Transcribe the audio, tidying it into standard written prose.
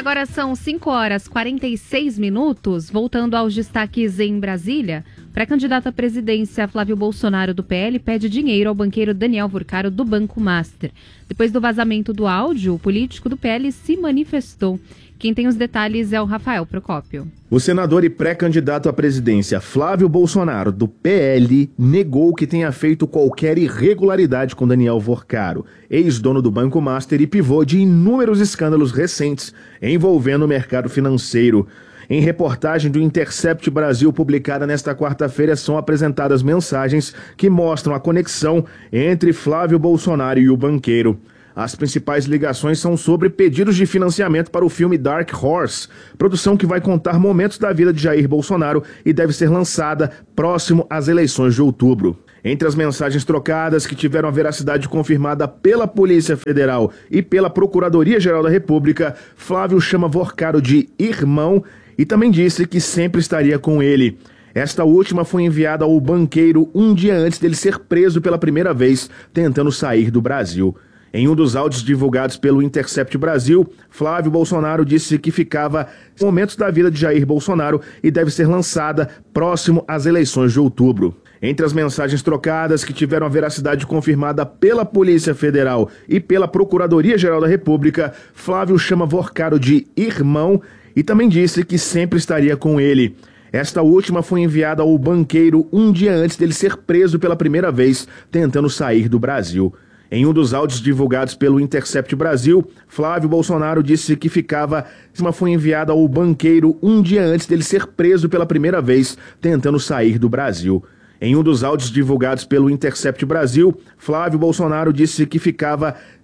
Agora são 5h46. Voltando aos destaques em Brasília, pré-candidato à presidência Flávio Bolsonaro do PL pede dinheiro ao banqueiro Daniel Vorcaro do Banco Master. Depois do vazamento do áudio, o político do PL se manifestou. Quem tem os detalhes é o Rafael Procópio. O senador e pré-candidato à presidência Flávio Bolsonaro, do PL, negou que tenha feito qualquer irregularidade com Daniel Vorcaro, ex-dono do Banco Master e pivô de inúmeros escândalos recentes envolvendo o mercado financeiro. Em reportagem do Intercept Brasil publicada nesta quarta-feira, são apresentadas mensagens que mostram a conexão entre Flávio Bolsonaro e o banqueiro. As principais ligações são sobre pedidos de financiamento para o filme Dark Horse, produção que vai contar momentos da vida de Jair Bolsonaro e deve ser lançada próximo às eleições de outubro. Entre as mensagens trocadas, que tiveram a veracidade confirmada pela Polícia Federal e pela Procuradoria-Geral da República, Flávio chama Vorcaro de irmão e também disse que sempre estaria com ele. Esta última foi enviada ao banqueiro um dia antes dele ser preso pela primeira vez, tentando sair do Brasil. Em um dos áudios divulgados pelo Intercept Brasil, Flávio Bolsonaro disse que ficava momentos da vida de Jair Bolsonaro e deve ser lançada próximo às eleições de outubro. Entre as mensagens trocadas, que tiveram a veracidade confirmada pela Polícia Federal e pela Procuradoria-Geral da República, Flávio chama Vorcaro de irmão e também disse que sempre estaria com ele. Esta última foi enviada ao banqueiro um dia antes dele ser preso pela primeira vez, tentando sair do Brasil. Em um dos áudios divulgados pelo Intercept Brasil, Flávio Bolsonaro disse que ficava... foi enviada ao banqueiro um dia antes dele ser preso pela primeira vez, tentando sair do Brasil. Em um dos áudios divulgados pelo Intercept Brasil, Flávio Bolsonaro disse que ficava...